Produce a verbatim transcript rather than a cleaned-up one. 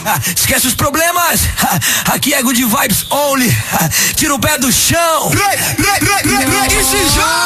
Esquece os problemas. Aqui é Good Vibes Only. Tira o pé do chão. E se joga.